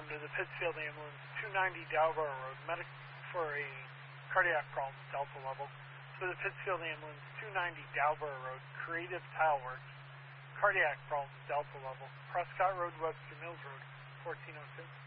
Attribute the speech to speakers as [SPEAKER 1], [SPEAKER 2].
[SPEAKER 1] come to the Pittsfield ambulance, 290 Dalborough Road, medic for a cardiac problem, Delta level. For the Pittsfield ambulance, 290 Dalborough Road, Creative Tile Works, cardiac problem, Delta level. Prescott Road, Webster Mills Road, 1402.